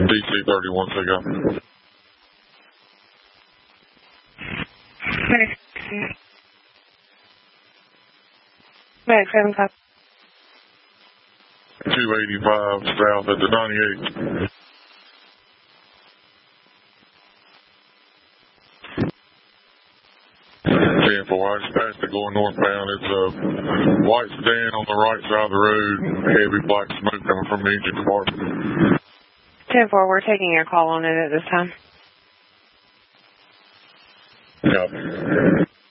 DC 31 Sigo. Back 7 copy. 285 south at the 98. I just passed it going northbound. It's a white sedan on the right side of the road. Heavy black smoke coming from the engine compartment. 10-4, we're taking your call on it at this time. Copy.